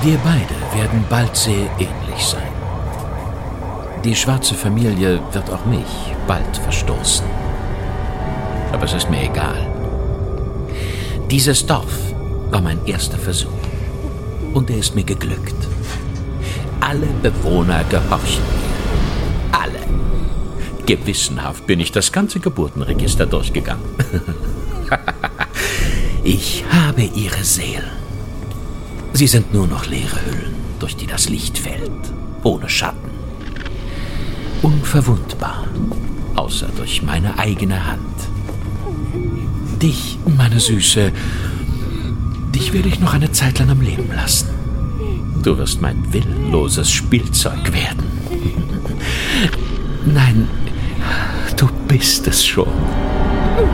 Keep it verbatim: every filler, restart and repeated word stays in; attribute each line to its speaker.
Speaker 1: Wir beide werden bald sehr ähnlich sein. Die schwarze Familie wird auch mich bald verstoßen. Aber es ist mir egal. Dieses Dorf war mein erster Versuch. Und er ist mir geglückt. Alle Bewohner gehorchen mir. Alle. Gewissenhaft bin ich das ganze Geburtenregister durchgegangen. Ich habe ihre Seelen. Sie sind nur noch leere Hüllen, durch die das Licht fällt, ohne Schatten. Unverwundbar, außer durch meine eigene Hand. Dich, meine Süße, dich werde ich noch eine Zeit lang am Leben lassen. Du wirst mein willenloses Spielzeug werden. Nein, du bist es schon.